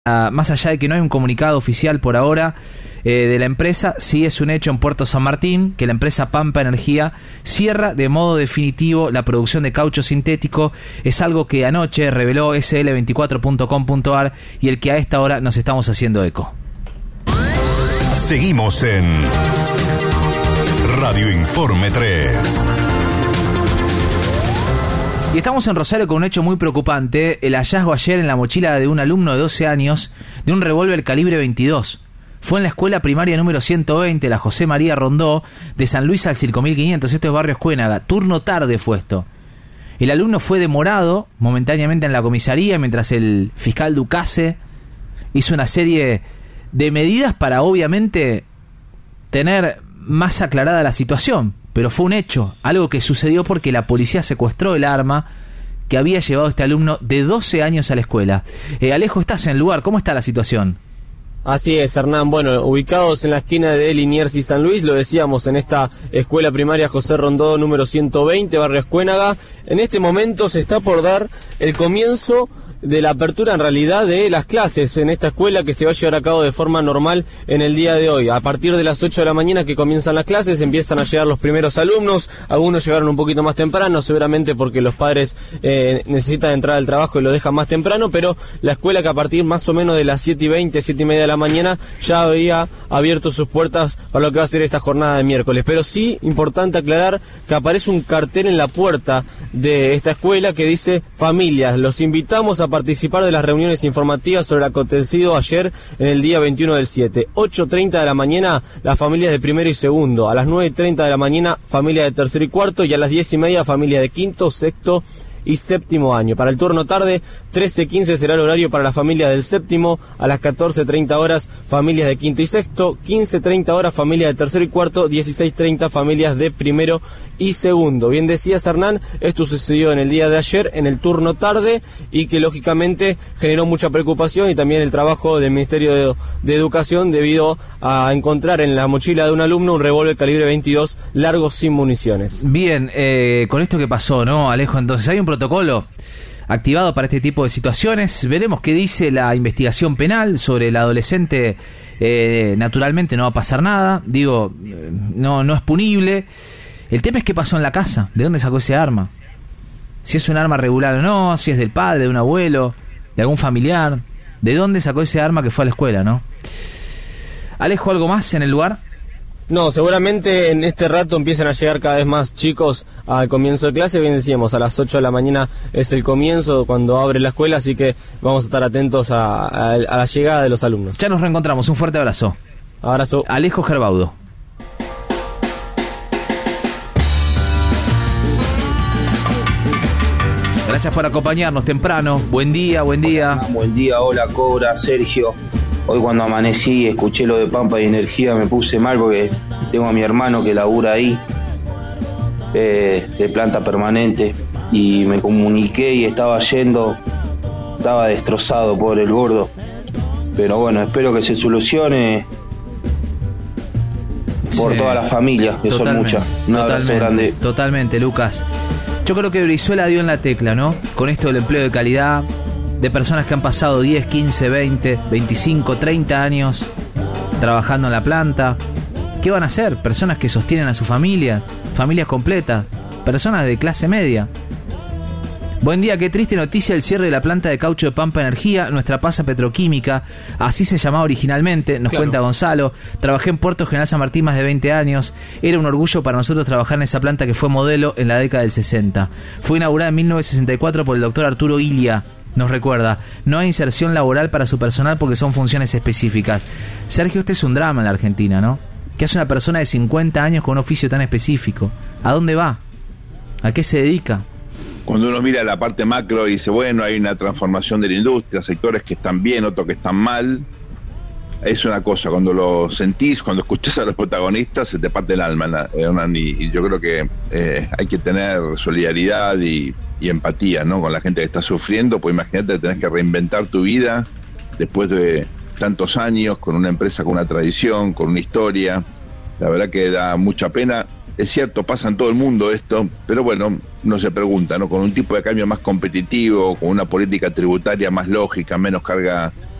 Más allá de que no hay un comunicado oficial por ahora de la empresa, sí es un hecho en Puerto San Martín que la empresa Pampa Energía cierra de modo definitivo la producción de caucho sintético. Es algo que anoche reveló sl24.com.ar y el que a esta hora nos estamos haciendo eco. Seguimos en Radio Informe 3. Y estamos en Rosario con un hecho muy preocupante: el hallazgo ayer en la mochila de un alumno de 12 años de un revólver calibre 22. Fue en la escuela primaria número 120, la José María Rondó, de San Luis al 5500, esto es Barrio Escuénaga. Turno tarde fue esto. El alumno fue demorado momentáneamente en la comisaría mientras el fiscal Ducase hizo una serie de medidas para obviamente tener más aclarada la situación. Pero fue un hecho, algo que sucedió porque la policía secuestró el arma que había llevado este alumno de 12 años a la escuela. Alejo, estás en el lugar, ¿cómo está la situación? Así es, Hernán. Bueno, ubicados en la esquina de Liniers y San Luis, lo decíamos, en esta escuela primaria José Rondó número 120, Barrio Escuénaga. En este momento se está por dar el comienzo de la apertura en realidad de las clases en esta escuela, que se va a llevar a cabo de forma normal en el día de hoy. A partir de las 8 de la mañana que comienzan las clases, empiezan a llegar los primeros alumnos. Algunos llegaron un poquito más temprano, seguramente porque los padres necesitan entrar al trabajo y lo dejan más temprano, pero la escuela, que a partir más o menos de las 7:20, 7:30 de la mañana, ya había abierto sus puertas para lo que va a ser esta jornada de miércoles. Pero sí, importante aclarar que aparece un cartel en la puerta de esta escuela que dice: familias, los invitamos a participar de las reuniones informativas sobre el acontecido ayer en el día 21 del 7. 8:30 de la mañana, las familias de primero y segundo. A las 9:30 de la mañana, familias de tercero y cuarto. Y a las 10:30, familias de quinto, sexto y séptimo año. Para el turno tarde, 13:15 será el horario para la familia del séptimo. A las 14:30 horas, familias de quinto y sexto. 15:30 horas, familias de tercero y cuarto. 16:30, familias de primero y segundo. Bien decías, Hernán, esto sucedió en el día de ayer, en el turno tarde, y que lógicamente generó mucha preocupación y también el trabajo del Ministerio de Educación, debido a encontrar en la mochila de un alumno un revólver calibre 22 largo sin municiones. Bien, con esto que pasó, ¿no, Alejo? Entonces hay un protocolo activado para este tipo de situaciones. Veremos qué dice la investigación penal sobre el adolescente. Naturalmente no va a pasar nada, digo, no es punible. El tema es qué pasó en la casa, de dónde sacó ese arma, si es un arma regular o no, si es del padre, de un abuelo, de algún familiar, de dónde sacó ese arma que fue a la escuela, ¿no? Alejo, ¿algo más en el lugar? No, seguramente en este rato empiezan a llegar cada vez más chicos al comienzo de clase. Bien decíamos, a las 8 de la mañana es el comienzo, cuando abre la escuela, así que vamos a estar atentos a la llegada de los alumnos. Ya nos reencontramos, un fuerte abrazo. Abrazo. Alejo Gerbaudo. Gracias por acompañarnos temprano. Buen día, buen día. Buen día, hola Cobra, Sergio. Hoy cuando amanecí escuché lo de Pampa y Energía, me puse mal porque tengo a mi hermano que labura ahí, de planta permanente, y me comuniqué y estaba destrozado por el gordo. Pero bueno, espero que se solucione por toda la familia, que son muchas. Un abrazo grande. Totalmente, Lucas. Yo creo que Brizuela dio en la tecla, ¿no? Con esto del empleo de calidad, de personas que han pasado 10, 15, 20, 25, 30 años trabajando en la planta. ¿Qué van a hacer? Personas que sostienen a su familia, familias completas, personas de clase media. Buen día, qué triste noticia el cierre de la planta de caucho de Pampa Energía, nuestra pasa petroquímica, así se llamaba originalmente, nos cuenta Gonzalo. Trabajé en Puerto General San Martín más de 20 años, era un orgullo para nosotros trabajar en esa planta que fue modelo en la década del 60. Fue inaugurada en 1964 por el doctor Arturo Ilia. Nos recuerda, no hay inserción laboral para su personal porque son funciones específicas. Sergio, este es un drama en la Argentina, ¿no? ¿Qué hace una persona de 50 años con un oficio tan específico? ¿A dónde va? ¿A qué se dedica? Cuando uno mira la parte macro y dice, bueno, hay una transformación de la industria, sectores que están bien, otros que están mal, es una cosa. Cuando lo sentís, cuando escuchás a los protagonistas, se te parte el alma, y yo creo que hay que tener solidaridad y empatía, ¿no?, con la gente que está sufriendo. Pues imagínate, tenés que reinventar tu vida después de tantos años, con una empresa con una tradición, con una historia. La verdad que da mucha pena. Es cierto, pasa en todo el mundo esto, pero bueno, uno se pregunta, ¿no?, con un tipo de cambio más competitivo, con una política tributaria más lógica, menos carga